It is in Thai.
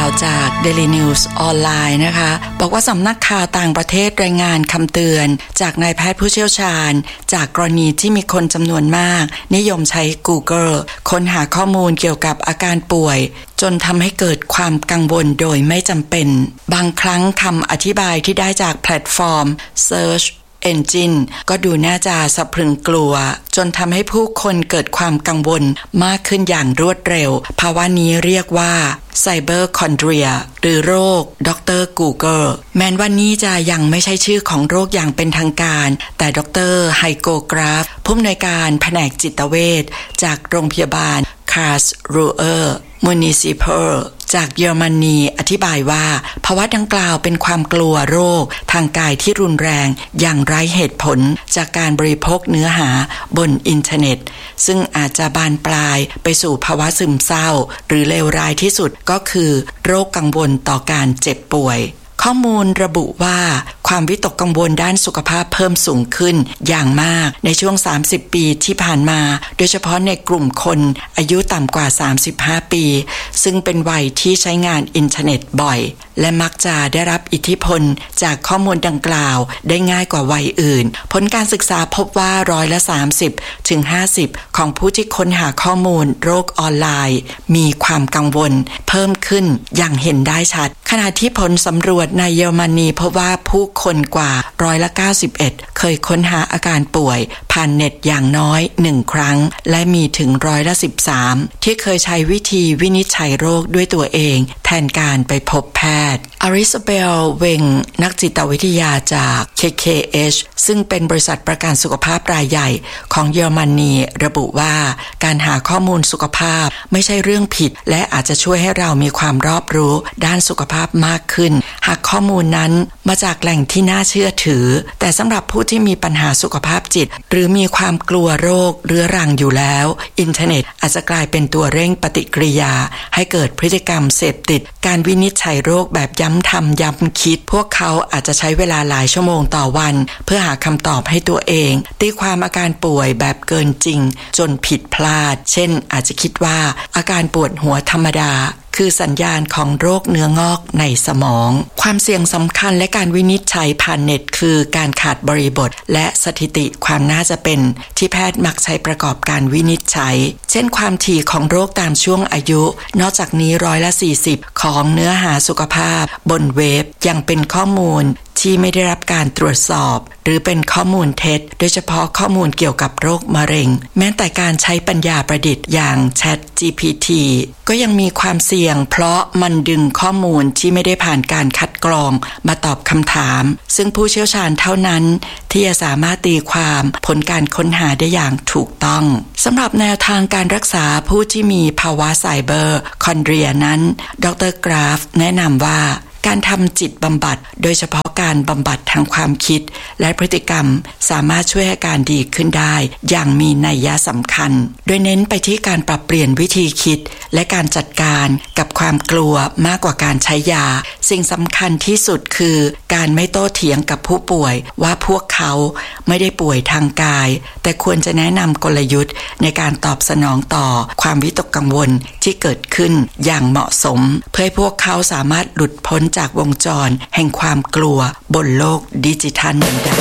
จาก Daily News ออนไลน์นะคะบอกว่าสำนักข่าวต่างประเทศรายงานคำเตือนจากนายแพทย์ผู้เชี่ยวชาญจากกรณีที่มีคนจำนวนมากนิยมใช้ Google ค้นหาข้อมูลเกี่ยวกับอาการป่วยจนทำให้เกิดความกังวลโดยไม่จำเป็นบางครั้งคำอธิบายที่ได้จากแพลตฟอร์ม Search Engine ก็ดูน่าจะสะพรึงกลัวจนทำให้ผู้คนเกิดความกังวลมากขึ้นอย่างรวดเร็วภาวะนี้เรียกว่าไซเบอร์คอนเดรียหรือโรคดร. Google แม้ว่านี้จะยังไม่ใช่ชื่อของโรคอย่างเป็นทางการแต่ดร. ไฮโกกราฟผู้อำนวยการแผนกจิตเวชจากโรงพยาบาลคาร์สรูเออร์มูนิซิเพลจากเยอรมนีอธิบายว่าภาวะดังกล่าวเป็นความกลัวโรคทางกายที่รุนแรงอย่างไร้เหตุผลจากการบริโภคเนื้อหาบนอินเทอร์เน็ตซึ่งอาจจะบานปลายไปสู่ภาวะซึมเศร้าหรือเลวร้ายที่สุดก็คือโรคกังวลต่อการเจ็บป่วยข้อมูลระบุว่าความวิตกกังวลด้านสุขภาพเพิ่มสูงขึ้นอย่างมากในช่วง30ปีที่ผ่านมาโดยเฉพาะในกลุ่มคนอายุต่ำกว่า35ปีซึ่งเป็นวัยที่ใช้งานอินเทอร์เน็ตบ่อยและมักจะได้รับอิทธิพลจากข้อมูลดังกล่าวได้ง่ายกว่าวัยอื่นผลการศึกษาพบว่า30%ถึง 50% ของผู้ที่ค้นหาข้อมูลโรคออนไลน์มีความกังวลเพิ่มขึ้นอย่างเห็นได้ชัดขณะที่ผลสำรวจในเยอรมนีพบว่าผู้คนกว่า91%เคยค้นหาอาการป่วยผ่านเน็ตอย่างน้อย1ครั้งและมีถึง13%ที่เคยใช้วิธีวินิจฉัยโรคด้วยตัวเองแทนการไปพบแพทย์อาริซาเบลเวงนักจิตวิทยาจาก KKH ซึ่งเป็นบริษัทประกันสุขภาพรายใหญ่ของเยอรมนีระบุว่าการหาข้อมูลสุขภาพไม่ใช่เรื่องผิดและอาจจะช่วยให้เรามีความรอบรู้ด้านสุขภาพมากขึ้นหากข้อมูลนั้นมาจากแหล่งที่น่าเชื่อถือแต่สำหรับผู้ที่มีปัญหาสุขภาพจิตหรือมีความกลัวโรคเรื้อรังอยู่แล้วอินเทอร์เน็ตอาจจะกลายเป็นตัวเร่งปฏิกิริยาให้เกิดพฤติกรรมเสพติดการวินิจฉัยโรคแบบย้ำทำย้ำคิดพวกเขาอาจจะใช้เวลาหลายชั่วโมงต่อวันเพื่อหาคำตอบให้ตัวเองตีความอาการป่วยแบบเกินจริงจนผิดพลาดเช่นอาจจะคิดว่าอาการปวดหัวธรรมดาคือสัญญาณของโรคเนื้องอกในสมองความเสี่ยงสำคัญและการวินิจฉัยผ่านเน็ตคือการขาดบริบทและสถิติความน่าจะเป็นที่แพทย์มักใช้ประกอบการวินิจฉัยเช่นความถี่ของโรคตามช่วงอายุนอกจากนี้40%ของเนื้อหาสุขภาพบนเว็บยังเป็นข้อมูลที่ไม่ได้รับการตรวจสอบหรือเป็นข้อมูลเท็จโดยเฉพาะข้อมูลเกี่ยวกับโรคมะเร็งแม้แต่การใช้ปัญญาประดิษฐ์อย่าง ChatGPT ก็ยังมีความเสี่ยงเพราะมันดึงข้อมูลที่ไม่ได้ผ่านการคัดกรองมาตอบคำถามซึ่งผู้เชี่ยวชาญเท่านั้นที่จะสามารถตีความผลการค้นหาได้อย่างถูกต้องสำหรับแนวทางการรักษาผู้ที่มีภาวะไซเบอร์คอนเดรียนั้นดร. กราฟแนะนำว่าการทำจิตบำบัดโดยเฉพาะการบำบัดทางความคิดและพฤติกรรมสามารถช่วยให้การดีขึ้นได้อย่างมีนัยสำคัญโดยเน้นไปที่การปรับเปลี่ยนวิธีคิดและการจัดการกับความกลัวมากกว่าการใช้ยาสิ่งสำคัญที่สุดคือการไม่โต้เถียงกับผู้ป่วยว่าพวกเขาไม่ได้ป่วยทางกายแต่ควรจะแนะนำกลยุทธ์ในการตอบสนองต่อความวิตกกังวลที่เกิดขึ้นอย่างเหมาะสมเพื่อให้พวกเขาสามารถหลุดพ้นจากวงจรแห่งความกลัวบนโลกดิจิทัลนี้ได้